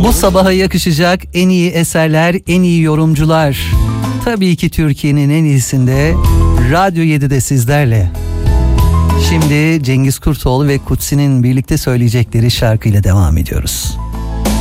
Bu sabaha yakışacak en iyi eserler, en iyi yorumcular. Tabii ki Türkiye'nin en iyisinde Radyo 7'de sizlerle. Şimdi Cengiz Kurtoğlu ve Kutsi'nin birlikte söyleyecekleri şarkıyla devam ediyoruz.